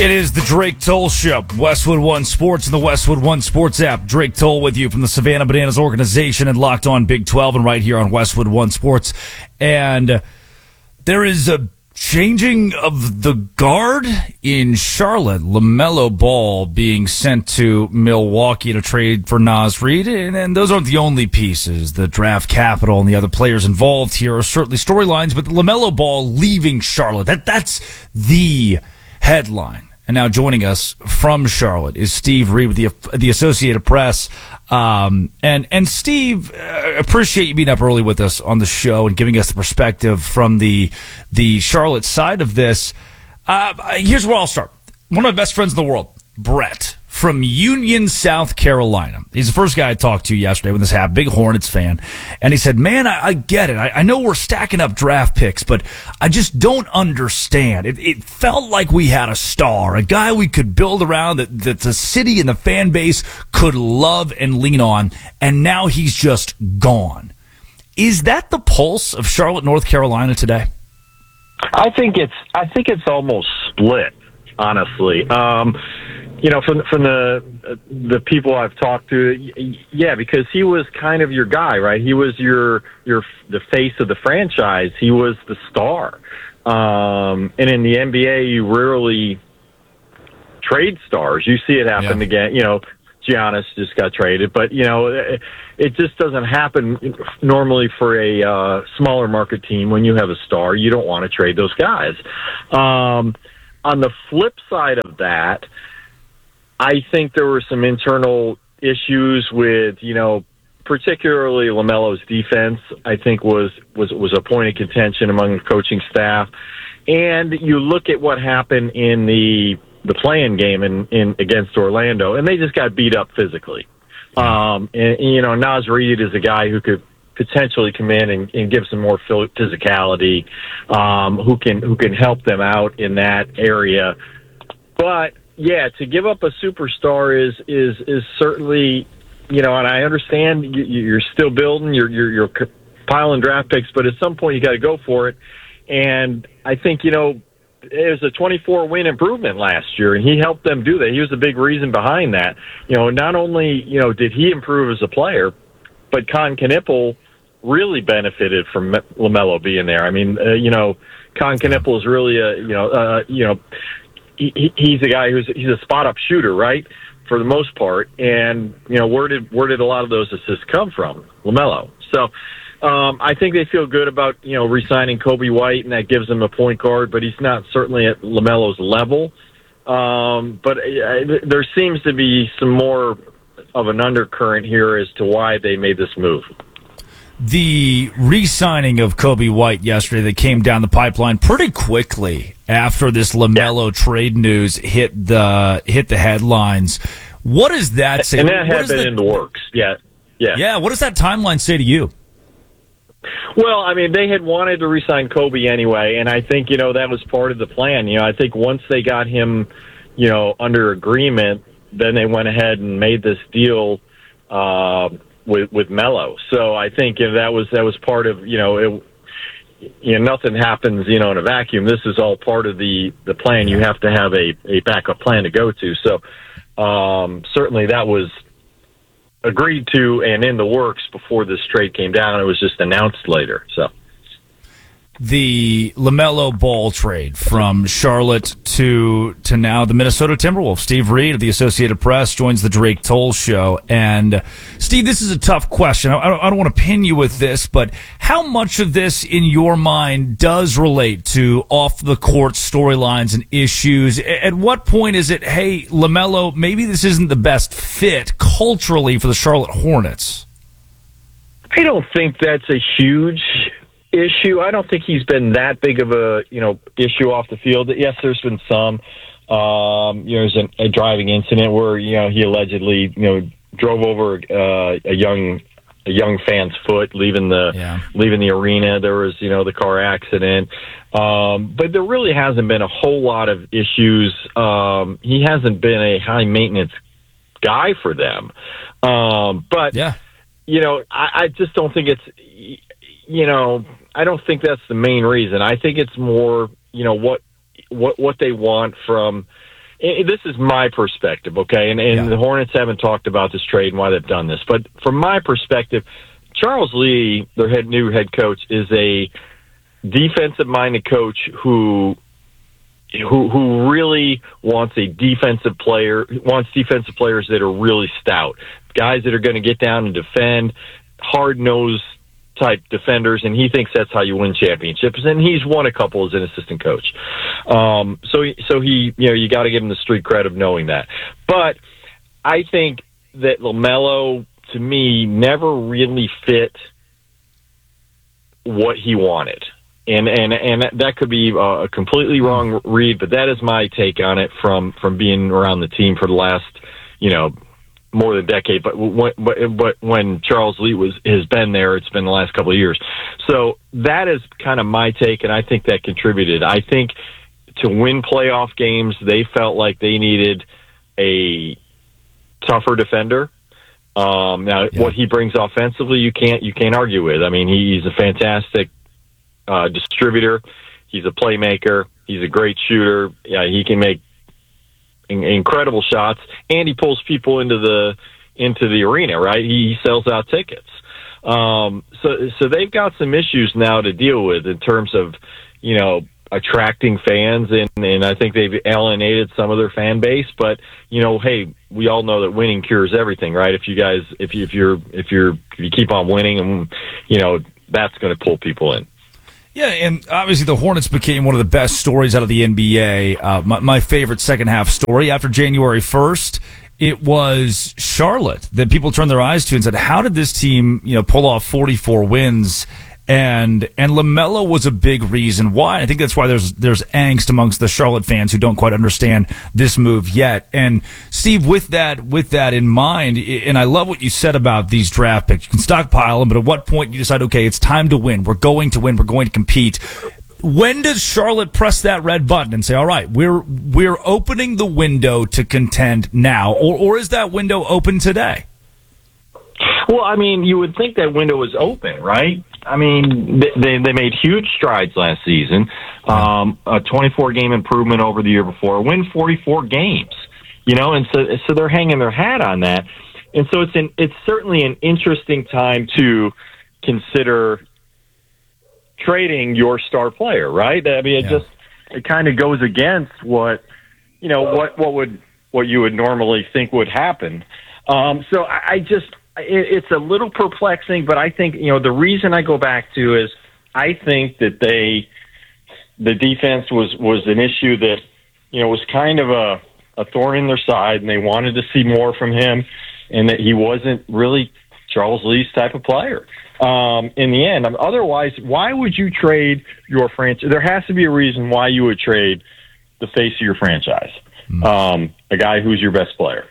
It is the Drake Toll Show, Westwood One Sports and the Westwood One Sports app. Drake Toll with you from the Savannah Bananas organization and Locked On Big 12 and right here on Westwood One Sports. And there is a changing of the guard in Charlotte. LaMelo Ball being sent to Milwaukee to trade for Naz Reid. And those aren't the only pieces. The draft capital and the other players involved here are certainly storylines, but LaMelo Ball leaving Charlotte, that's the headline. And now joining us from Charlotte is Steve Reid with the Associated Press. And Steve, appreciate you being up early with us on the show and giving us the perspective from the Charlotte side of this. Here's where I'll start. One of my best friends in the world, Brett, from Union, South Carolina. He's the first guy I talked to yesterday when this happened, big Hornets fan. And he said, man, I get it. I know we're stacking up draft picks, but I just don't understand. It felt like we had a star, a guy we could build around that the city and the fan base could love and lean on, and now he's just gone. Is that the pulse of Charlotte, North Carolina today? I think it's almost split, honestly. From the people I've talked to, yeah, because he was kind of your guy, right? He was the face of the franchise. He was the star. And in the NBA, you rarely trade stars. You see it happen again. Giannis just got traded, but it just doesn't happen normally for a smaller market team. When you have a star, you don't want to trade those guys. On the flip side of that, I think there were some internal issues with, particularly LaMelo's defense. I think was a point of contention among the coaching staff. And you look at what happened in the play-in game in against Orlando, and they just got beat up physically. Naz Reid is a guy who could potentially come in and give some more physicality, who can help them out in that area. But yeah, to give up a superstar is certainly, and I understand you're still building, you're piling draft picks, but at some point you got to go for it. And I think, it was a 24-win improvement last year, and he helped them do that. He was a big reason behind that. Not only, did he improve as a player, but Con Knippel really benefited from LaMelo being there. I mean, Con Knippel is really he's a guy he's a spot-up shooter, right, for the most part. And, where did a lot of those assists come from? LaMelo. So I think they feel good about, re-signing Kobe White, and that gives them a point guard, but he's not certainly at LaMelo's level. But there seems to be some more of an undercurrent here as to why they made this move. The re-signing of Kobe White yesterday that came down the pipeline pretty quickly after this LaMelo trade news hit the headlines. What does that say? And that had been in the works. Yeah. What does that timeline say to you? Well, I mean, they had wanted to re-sign Kobe anyway, and I think, that was part of the plan. I think once they got him, under agreement, then they went ahead and made this deal with Melo. So I think that was part of, nothing happens, in a vacuum. This is all part of the plan. You have to have a backup plan to go to. So certainly that was agreed to and in the works before this trade came down. It was just announced later. So the LaMelo Ball trade from Charlotte to now the Minnesota Timberwolves. Steve Reid of the Associated Press joins the Drake Toll Show. And Steve, this is a tough question. I don't want to pin you with this, but how much of this in your mind does relate to off the court storylines and issues? At what point is it, hey, LaMelo, maybe this isn't the best fit culturally for the Charlotte Hornets? I don't think that's a huge issue. I don't think he's been that big of a issue off the field. Yes, there's been some. There's a driving incident where he allegedly drove over a young fan's foot leaving the arena. There was the car accident, but there really hasn't been a whole lot of issues. He hasn't been a high maintenance guy for them, but I just don't think it's I don't think that's the main reason. I think it's more, what they want from, this is my perspective, okay? And the Hornets haven't talked about this trade and why they've done this. But from my perspective, Charles Lee, their new head coach, is a defensive-minded coach who really wants defensive players that are really stout, guys that are going to get down and defend, hard-nosed type defenders, and he thinks that's how you win championships. And he's won a couple as an assistant coach. So he, you got to give him the street cred of knowing that. But I think that LaMelo, to me, never really fit what he wanted. And that could be a completely wrong read, but that is my take on it from being around the team for the last, more than a decade. But when Charles Lee has been there, it's been the last couple of years. So that is kind of my take, and I think that contributed. I think to win playoff games, they felt like they needed a tougher defender. What he brings offensively, you can't argue with. I mean, he's a fantastic distributor. He's a playmaker. He's a great shooter. Yeah, he can make incredible shots, and he pulls people into the arena. Right, he sells out tickets. So they've got some issues now to deal with in terms of attracting fans, and I think they've alienated some of their fan base. But hey, we all know that winning cures everything, right? If you keep on winning, and that's going to pull people in. Yeah, and obviously the Hornets became one of the best stories out of the NBA. My favorite second half story after January 1st, it was Charlotte that people turned their eyes to and said, how did this team, pull off 44 wins? And LaMelo was a big reason why. I think that's why there's angst amongst the Charlotte fans who don't quite understand this move yet. And Steve, with that in mind, and I love what you said about these draft picks. You can stockpile them, but at what point you decide, okay, it's time to win. We're going to win. We're going to compete. When does Charlotte press that red button and say, all right, we're opening the window to contend now, or is that window open today? Well, I mean, you would think that window was open, right? I mean, they made huge strides last season, a 24-game improvement over the year before, win 44 games, and so they're hanging their hat on that, and so it's certainly an interesting time to consider trading your star player, right? I mean, it kind of goes against what you would normally think would happen. So it's a little perplexing, but I think, the reason I go back to is I think that the defense was an issue that, was kind of a thorn in their side, and they wanted to see more from him, and that he wasn't really Charles Lee's type of player. In the end, otherwise, why would you trade your franchise? There has to be a reason why you would trade the face of your franchise, a guy who's your best player.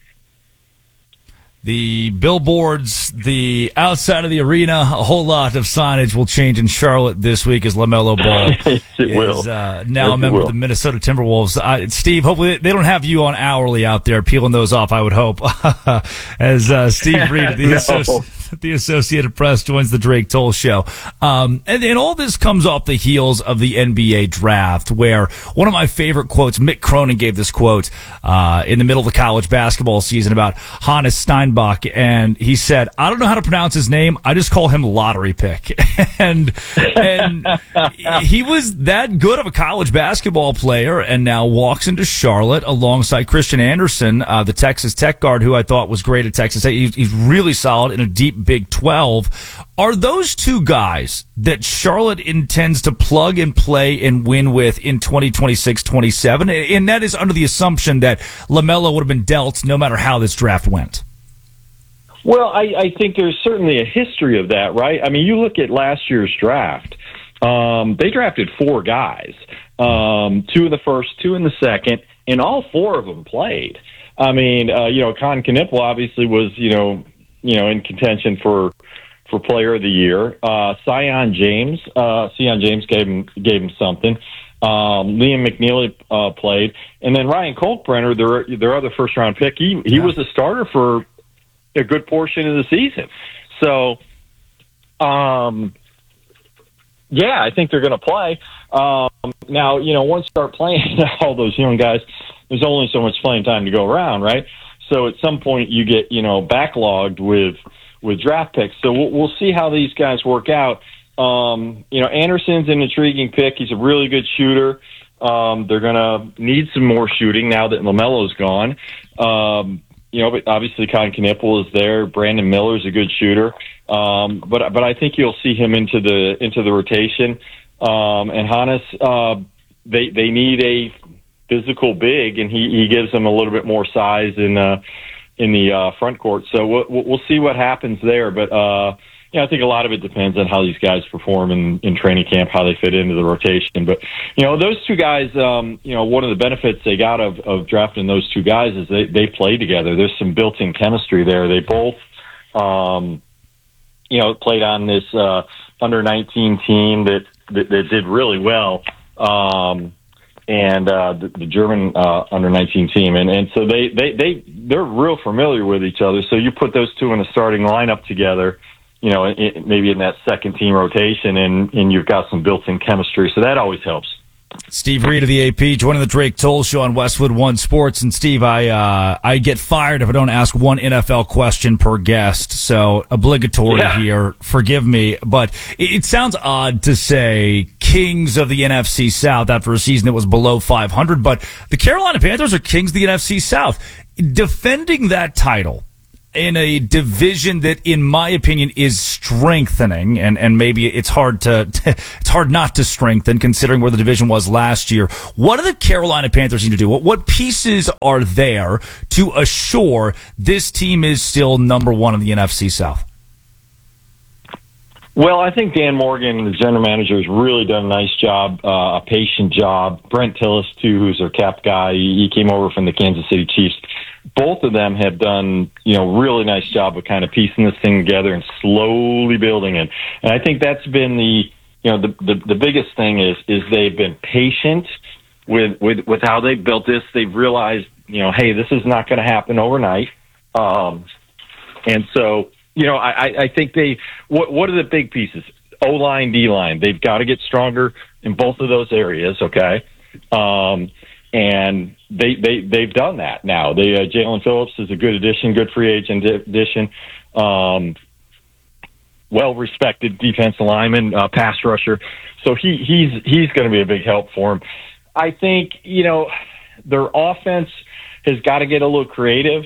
The billboards, the outside of the arena, a whole lot of signage will change in Charlotte this week as LaMelo Ball is now a member of the Minnesota Timberwolves. Steve, hopefully they don't have you on hourly out there peeling those off, I would hope. As Steve Reed, the Associated Press, joins the Drake Toll Show. And all this comes off the heels of the NBA draft, where one of my favorite quotes, Mick Cronin gave this quote in the middle of the college basketball season about Hannes Steinbach, and he said, I don't know how to pronounce his name, I just call him lottery pick. and he was that good of a college basketball player, and now walks into Charlotte alongside Christian Anderson, the Texas Tech guard, who I thought was great at Texas. He's really solid in a deep Big 12. Are those two guys that Charlotte intends to plug and play and win with in 2026-27? And that is under the assumption that LaMelo would have been dealt no matter how this draft went. Well, I think there's certainly a history of that, right? I mean, you look at last year's draft. They drafted 4 guys, 2 in the first, 2 in the second, and all 4 of them played. I mean, Con Knipple obviously was, in contention for Player of the Year. Sion James gave him something. Liam McNeely played, and then Ryan Kalkbrenner, their other first round pick. He was a starter for a good portion of the season. So, I think they're going to play. Now, once you start playing all those young guys, there's only so much playing time to go around, right? So at some point you get, backlogged with draft picks. So we'll see how these guys work out. Anderson's an intriguing pick. He's a really good shooter. They're going to need some more shooting now that LaMelo's gone. But obviously Colin Knippel is there. Brandon Miller's a good shooter. But I think you'll see him into the rotation. And Hannes, they need a physical big, and he gives them a little bit more size in the front court. So we'll see what happens there. But I think a lot of it depends on how these guys perform in training camp, how they fit into the rotation. But those two guys, one of the benefits they got of drafting those two guys is they play together. There's some built-in chemistry there. They both, played on this under-19 team that did really well. And the German under-19 team, and so they're real familiar with each other. So you put those two in a starting lineup together, maybe in that second team rotation, and you've got some built-in chemistry. So that always helps. Steve Reed of the AP joining the Drake Toll Show on Westwood One Sports. And Steve, I get fired if I don't ask one NFL question per guest, so obligatory here. Forgive me, but it sounds odd to say kings of the NFC South after a season that was below 500, but the Carolina Panthers are kings of the NFC South. Defending that title in a division that, in my opinion, is strengthening, and maybe it's hard not to strengthen considering where the division was last year. What do the Carolina Panthers need to do? What pieces are there to assure this team is still number one in the NFC South? Well, I think Dan Morgan, the general manager, has really done a nice job, a patient job. Brent Tillis, too, who's their cap guy, he came over from the Kansas City Chiefs. Both of them have done, really nice job of kind of piecing this thing together and slowly building it. And I think that's been the biggest thing is they've been patient with how they built this. They've realized, hey, this is not going to happen overnight. And so, I think what are the big pieces? O-line, D-line. They've got to get stronger in both of those areas, okay? And they've done that now. Jalen Phillips is a good addition, good free agent addition. Well-respected defensive lineman, pass rusher. So he's going to be a big help for him. I think, their offense has got to get a little creative.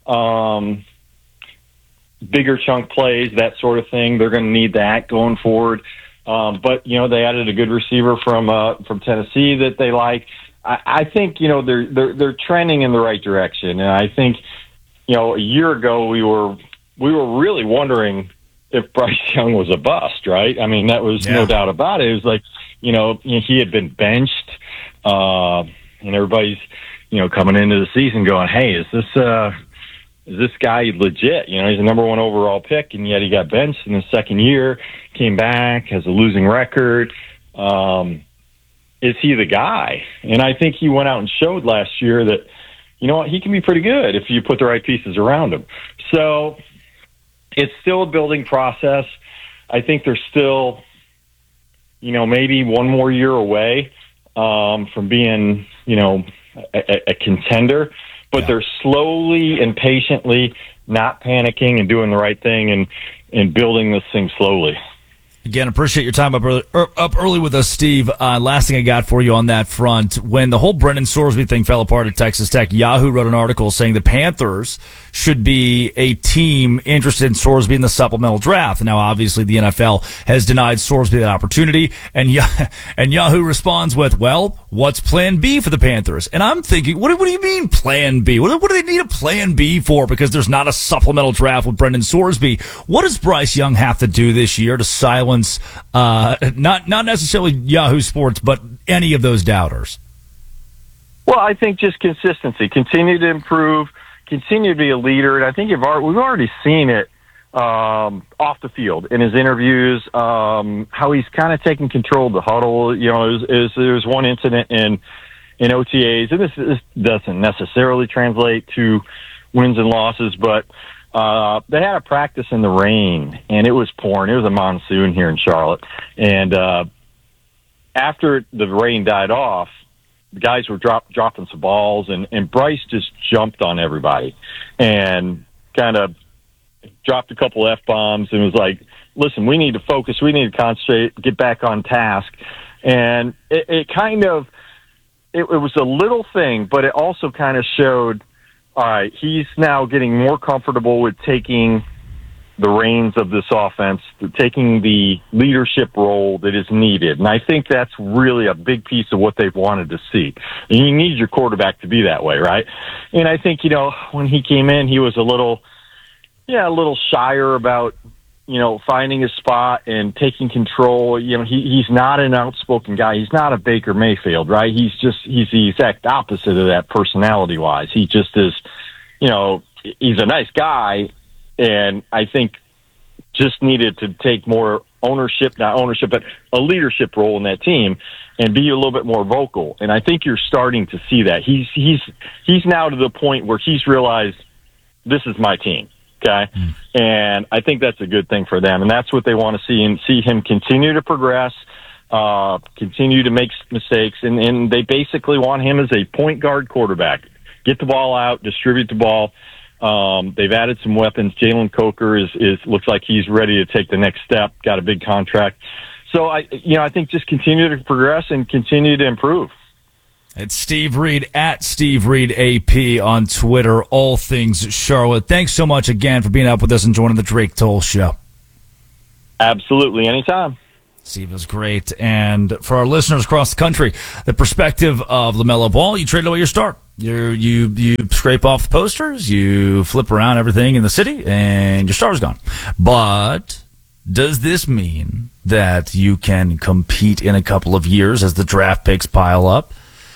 Bigger chunk plays, that sort of thing. They're going to need that going forward. But they added a good receiver from Tennessee that they like. I think they're trending in the right direction, and I think a year ago we were really wondering if Bryce Young was a bust, right? I mean, that was no doubt about it. It was like he had been benched, and everybody's coming into the season going, hey, is this guy legit? He's a number one overall pick, and yet he got benched in his second year, came back, has a losing record. Is he the guy? And I think he went out and showed last year that, he can be pretty good if you put the right pieces around him. So it's still a building process. I think they're still, maybe one more year away from being, a contender. But they're slowly and patiently not panicking and doing the right thing and building this thing slowly. Again, appreciate your time up early with us, Steve. Last thing I got for you on that front, when the whole Brendan Sorsby thing fell apart at Texas Tech, Yahoo wrote an article saying the Panthers should be a team interested in Sorsby in the supplemental draft. Now, obviously, the NFL has denied Sorsby that opportunity, and Yahoo responds with, well, what's plan B for the Panthers? And I'm thinking, what do you mean plan B? What do they need a plan B for? Because there's not a supplemental draft with Brendan Sorsby. What does Bryce Young have to do this year to silence not necessarily Yahoo Sports, but any of those doubters? Well, I think just consistency, continue to improve, continue to be a leader, and I think we've already seen it off the field in his interviews, how he's kind of taking control of the huddle. There's one incident in OTAs, and this doesn't necessarily translate to wins and losses, but they had a practice in the rain, and it was pouring. It was a monsoon here in Charlotte. And after the rain died off, the guys were dropping some balls, and Bryce just jumped on everybody and kind of dropped a couple F-bombs and was like, listen, we need to focus, we need to concentrate, get back on task. And it was a little thing, but it also kind of showed, all right, he's now getting more comfortable with taking the reins of this offense, taking the leadership role that is needed. And I think that's really a big piece of what they've wanted to see. And you need your quarterback to be that way, right? And I think, when he came in, he was a little shyer about, finding his spot and taking control. He's not an outspoken guy. He's not a Baker Mayfield, right? He's the exact opposite of that personality-wise. He just is, he's a nice guy, and I think just needed to take more not ownership, but a leadership role in that team and be a little bit more vocal. And I think you're starting to see that. He's now to the point where he's realized this is my team. Okay. And I think that's a good thing for them. And that's what they want to see, and see him continue to progress, continue to make mistakes. And they basically want him as a point guard quarterback. Get the ball out, distribute the ball. They've added some weapons. Jalen Coker looks like he's ready to take the next step, got a big contract. So I think just continue to progress and continue to improve. It's Steve Reed at Steve Reed AP on Twitter, all things Charlotte. Thanks so much again for being up with us and joining the Drake Toll Show. Absolutely. Anytime. Steve was great. And for our listeners across the country, the perspective of LaMelo Ball, you trade away your start. You scrape off the posters, you flip around everything in the city, and your star's gone. But does this mean that you can compete in a couple of years as the draft picks pile up?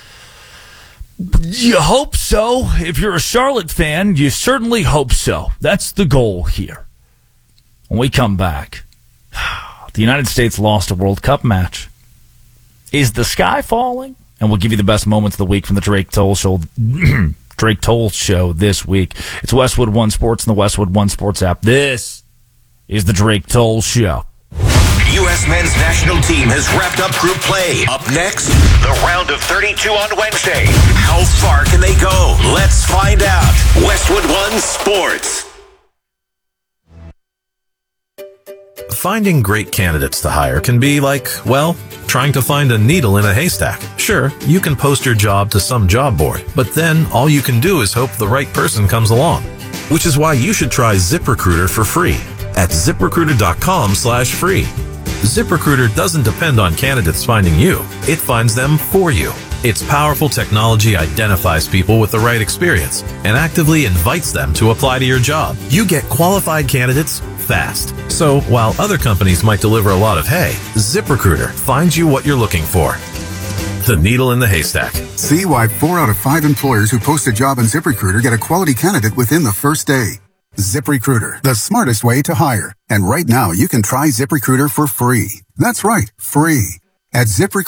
You hope so. If you're a Charlotte fan, you certainly hope so. That's the goal here. When we come back, the United States lost a World Cup match. Is the sky falling? And we'll give you the best moments of the week from the Drake Toll Show. Drake Toll Show this week. It's Westwood One Sports and the Westwood One Sports app. This is the Drake Toll Show. U.S. men's national team has wrapped up group play. Up next, the round of 32 on Wednesday. How far can they go? Let's find out. Westwood One Sports. Finding great candidates to hire can be like, well, trying to find a needle in a haystack. Sure, you can post your job to some job board, but then all you can do is hope the right person comes along. Which is why you should try ZipRecruiter for free at ZipRecruiter.com/free. ZipRecruiter doesn't depend on candidates finding you. It finds them for you. Its powerful technology identifies people with the right experience and actively invites them to apply to your job. You get qualified candidates fast. So while other companies might deliver a lot of hay, ZipRecruiter finds you what you're looking for. The needle in the haystack. See why 4 out of 5 employers who post a job on ZipRecruiter get a quality candidate within the first day. ZipRecruiter, the smartest way to hire. And right now, you can try ZipRecruiter for free. That's right, free. At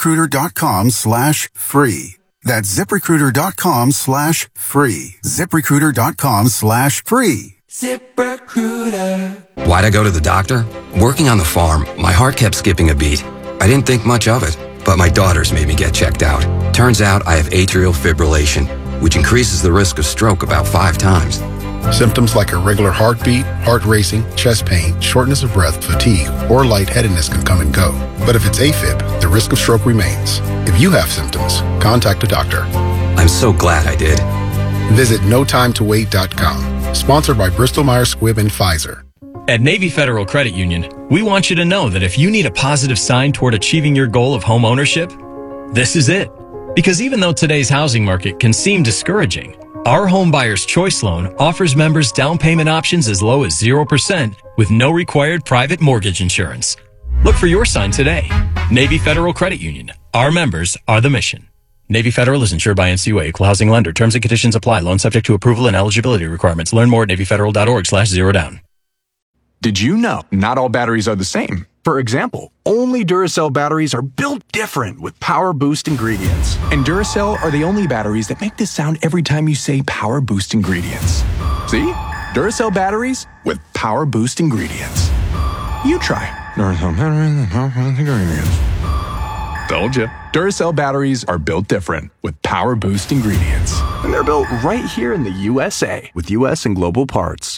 ZipRecruiter.com/free. That's ZipRecruiter.com/free. ZipRecruiter.com/free. ZipRecruiter. Why'd I go to the doctor? Working on the farm, my heart kept skipping a beat. I didn't think much of it, but my daughters made me get checked out. Turns out I have atrial fibrillation, which increases the risk of stroke about 5 times. Symptoms like irregular heartbeat, heart racing, chest pain, shortness of breath, fatigue, or lightheadedness can come and go. But if it's AFib, the risk of stroke remains. If you have symptoms, contact a doctor. I'm so glad I did. Visit NoTimeToWait.com. Sponsored by Bristol-Myers Squibb and Pfizer. At Navy Federal Credit Union, we want you to know that if you need a positive sign toward achieving your goal of home ownership, this is it. Because even though today's housing market can seem discouraging, our Home Buyer's Choice Loan offers members down payment options as low as 0% with no required private mortgage insurance. Look for your sign today. Navy Federal Credit Union. Our members are the mission. Navy Federal is insured by NCUA, Equal Housing Lender. Terms and conditions apply. Loan subject to approval and eligibility requirements. Learn more at NavyFederal.org/zerodown. Did you know not all batteries are the same? For example, only Duracell batteries are built different with Power Boost ingredients. And Duracell are the only batteries that make this sound every time you say Power Boost ingredients. See? Duracell batteries with Power Boost ingredients. You try Duracell batteries with Power Boost ingredients. Told you. Duracell batteries are built different with Power Boost ingredients. And they're built right here in the USA with US and global parts.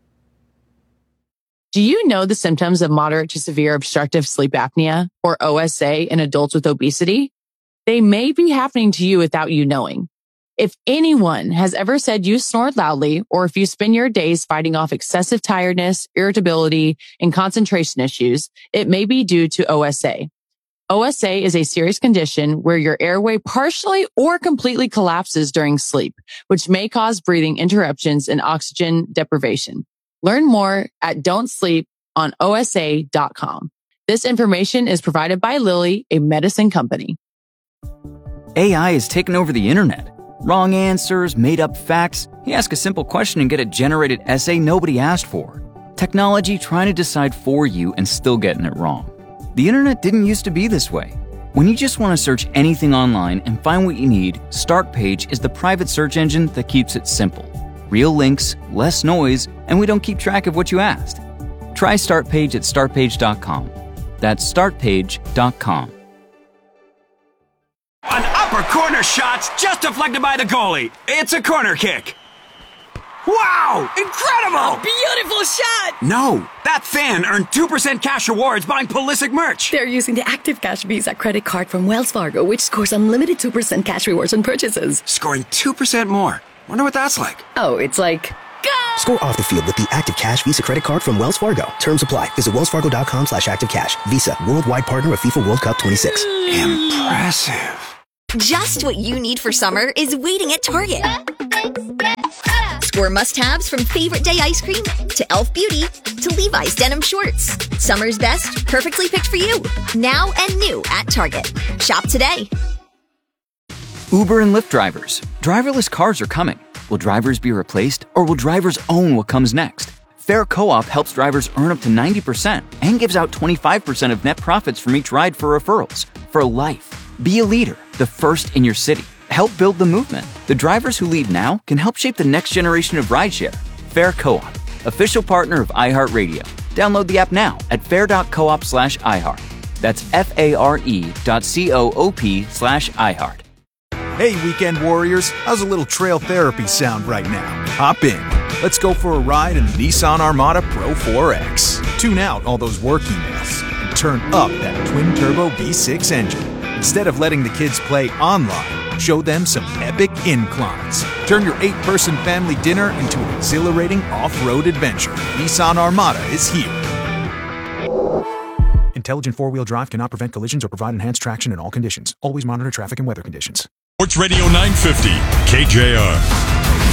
Do you know the symptoms of moderate to severe obstructive sleep apnea, or OSA, in adults with obesity? They may be happening to you without you knowing. If anyone has ever said you snore loudly, or if you spend your days fighting off excessive tiredness, irritability, and concentration issues, it may be due to OSA. OSA is a serious condition where your airway partially or completely collapses during sleep, which may cause breathing interruptions and oxygen deprivation. Learn more at don'tsleeponosa.com. This information is provided by Lilly, a medicine company. AI has taken over the internet. Wrong answers, made up facts. You ask a simple question and get a generated essay nobody asked for. Technology trying to decide for you and still getting it wrong. The internet didn't used to be this way. When you just want to search anything online and find what you need, Startpage is the private search engine that keeps it simple. Real links, less noise, and we don't keep track of what you asked. Try Startpage at startpage.com. That's startpage.com. An upper corner shot's just deflected by the goalie. It's a corner kick. Wow! Incredible! Beautiful shot! No, that fan earned 2% cash rewards buying Pulisic merch. They're using the Active Cash Visa credit card from Wells Fargo, which scores unlimited 2% cash rewards on purchases. Scoring 2% more. Wonder what that's like. Oh, it's like... Go! Score off the field with the Active Cash Visa credit card from Wells Fargo. Terms apply. Visit wellsfargo.com/activecash. Visa, worldwide partner of FIFA World Cup 26. Impressive. Just what you need for summer is waiting at Target. Score must-haves from Favorite Day ice cream to e.l.f. Beauty to Levi's denim shorts. Summer's best, perfectly picked for you. Now and new at Target. Shop today. Uber and Lyft drivers. Driverless cars are coming. Will drivers be replaced, or will drivers own what comes next? Fair Co-op helps drivers earn up to 90% and gives out 25% of net profits from each ride for referrals. For life. Be a leader, the first in your city. Help build the movement. The drivers who lead now can help shape the next generation of rideshare. Fair Co-op, official partner of iHeartRadio. Download the app now at fair.coop/iHeart. That's FARE.coop/iHeart. Hey, weekend warriors, how's a little trail therapy sound right now? Hop in. Let's go for a ride in the Nissan Armada Pro 4X. Tune out all those work emails and turn up that twin-turbo V6 engine. Instead of letting the kids play online, show them some epic inclines. Turn your 8-person family dinner into an exhilarating off-road adventure. Nissan Armada is here. Intelligent four-wheel drive cannot prevent collisions or provide enhanced traction in all conditions. Always monitor traffic and weather conditions. Sports Radio 950, KJR.